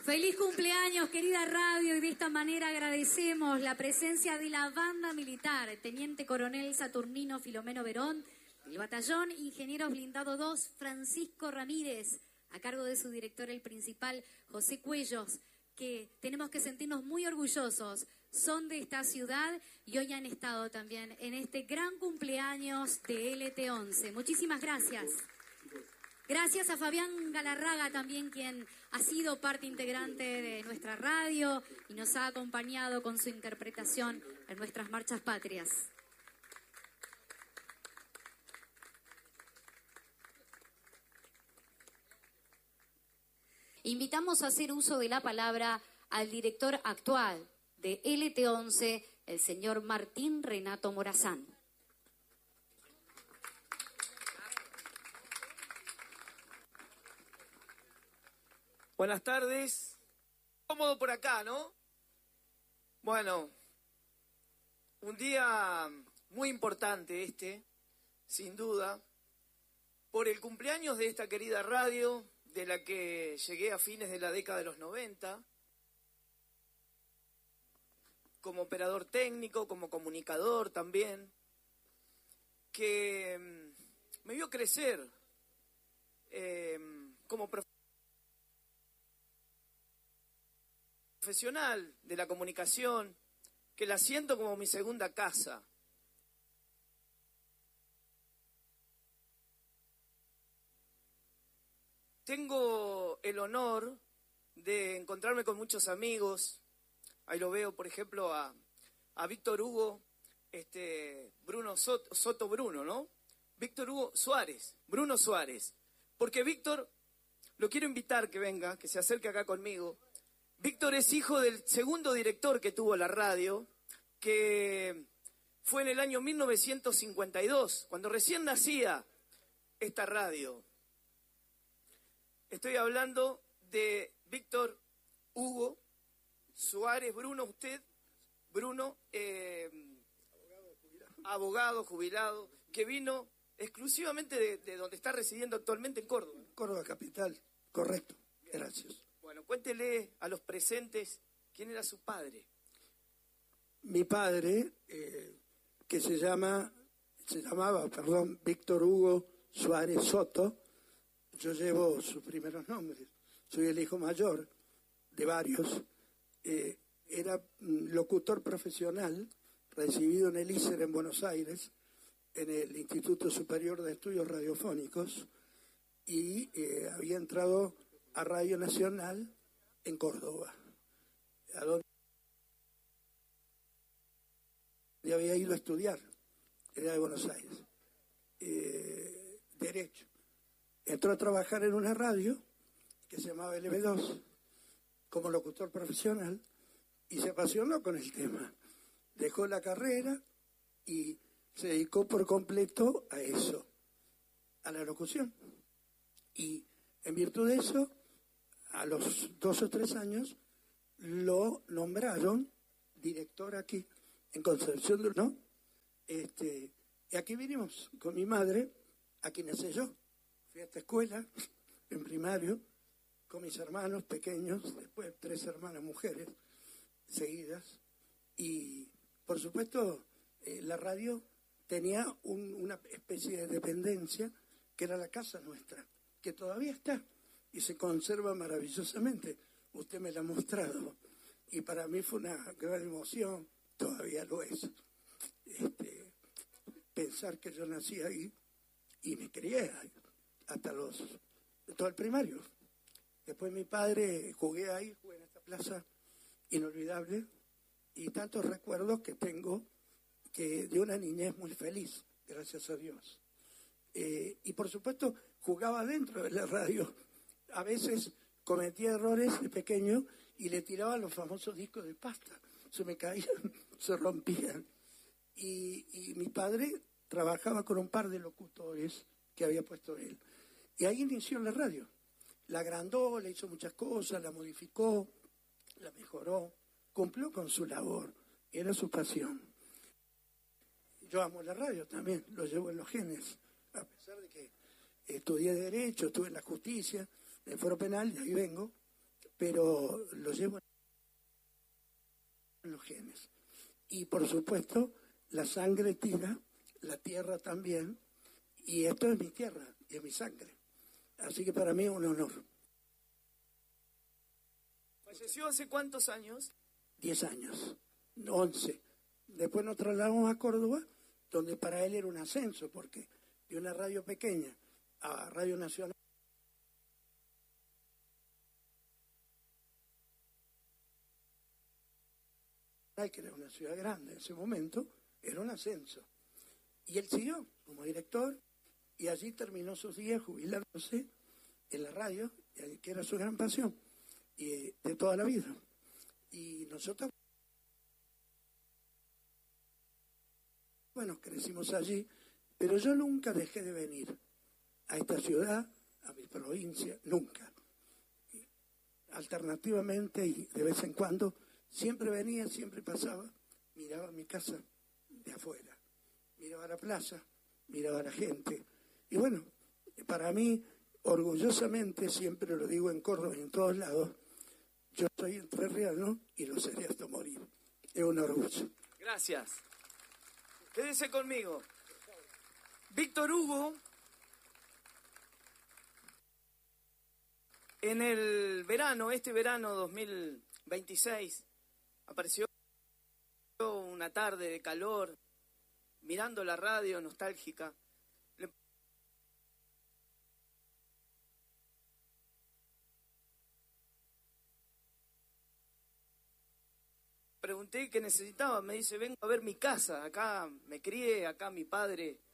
Feliz cumpleaños, querida radio, y de esta manera agradecemos la presencia de la banda militar, Teniente Coronel Saturnino Filomeno Verón, el batallón Ingenieros Blindado 2, Francisco Ramírez, a cargo de su director el principal, José Cuellos, que tenemos que sentirnos muy orgullosos, son de esta ciudad y hoy han estado también en este gran cumpleaños de LT11. Muchísimas gracias. Gracias a Fabián Galarraga también, quien ha sido parte integrante de nuestra radio y nos ha acompañado con su interpretación en nuestras marchas patrias. Invitamos a hacer uso de la palabra al director actual de LT11, el señor Martín Renato Morazán. Buenas tardes. Cómodo por acá, ¿no? Bueno, un día muy importante sin duda, por el cumpleaños de esta querida radio, de la que llegué a fines de la década de los 90, como operador técnico, como comunicador también, que me vio crecer como profesional de la comunicación, que la siento como mi segunda casa. Tengo el honor de encontrarme con muchos amigos. Ahí lo veo, por ejemplo, a Víctor Hugo, Bruno Soto Bruno, ¿no? Víctor Hugo Suárez, Bruno Suárez. Porque Víctor, lo quiero invitar que venga, que se acerque acá conmigo. Víctor es hijo del segundo director que tuvo la radio, que fue en el año 1952, cuando recién nacía esta radio. Estoy hablando de Víctor Hugo Suárez Bruno, usted, Bruno, abogado jubilado, que vino exclusivamente de donde está residiendo actualmente, en Córdoba. Córdoba capital, correcto, gracias. Bueno, cuéntele a los presentes quién era su padre. Mi padre, que se llamaba, Víctor Hugo Suárez Soto. Yo llevo sus primeros nombres. Soy el hijo mayor de varios. Era locutor profesional, recibido en el ISER en Buenos Aires, en el Instituto Superior de Estudios Radiofónicos, y había entrado a Radio Nacional en Córdoba, a donde había ido a estudiar, era de Buenos Aires, Derecho. Entró a trabajar en una radio que se llamaba LB2 como locutor profesional y se apasionó con el tema. Dejó la carrera y se dedicó por completo a eso, a la locución. Y en virtud de eso, a los 2 o 3 años, lo nombraron director aquí, en Concepción del ¿no? Y aquí vinimos con mi madre, aquí nací yo. Fui a esta escuela, en primario, con mis hermanos pequeños, después 3 hermanas mujeres seguidas. Y, por supuesto, la radio tenía una especie de dependencia que era la casa nuestra, que todavía está y se conserva maravillosamente. Usted me la ha mostrado y para mí fue una gran emoción, todavía lo es, pensar que yo nací ahí y me crié ahí hasta todo el primario. Después mi padre, jugué en esta plaza inolvidable y tantos recuerdos que tengo que de una niñez muy feliz, gracias a Dios. Y por supuesto jugaba dentro de la radio. A veces cometía errores de pequeño y le tiraba los famosos discos de pasta. Se me caían, se rompían. Y mi padre trabajaba con un par de locutores que había puesto él. Y ahí inició la radio. La agrandó, le hizo muchas cosas, la modificó, la mejoró, cumplió con su labor. Era su pasión. Yo amo la radio también, lo llevo en los genes. A pesar de que estudié Derecho, estuve en la Justicia, en el Foro Penal, de ahí vengo, pero lo llevo en los genes. Y por supuesto, la sangre tira, la tierra también, y esto es mi tierra y es mi sangre. Así que para mí es un honor. ¿Falleció hace cuántos años? 10 años, 11. Después nos trasladamos a Córdoba, donde para él era un ascenso, porque de una radio pequeña a Radio Nacional, que era una ciudad grande en ese momento, era un ascenso. Y él siguió como director, y allí terminó sus días jubilándose en la radio, que era su gran pasión, y de toda la vida. Y nosotros, bueno, crecimos allí, pero yo nunca dejé de venir a esta ciudad, a mi provincia, nunca. Y alternativamente y de vez en cuando, siempre venía, siempre pasaba, miraba mi casa de afuera, miraba la plaza, miraba a la gente. Y bueno, para mí, orgullosamente, siempre lo digo en Córdoba y en todos lados, yo soy entrerriano y lo seré hasta morir. Es un orgullo. Gracias. Quédese conmigo. Víctor Hugo, en el verano, este verano 2026, apareció una tarde de calor, mirando la radio nostálgica. Le pregunté qué necesitaba, me dice, vengo a ver mi casa, acá me crié, acá mi padre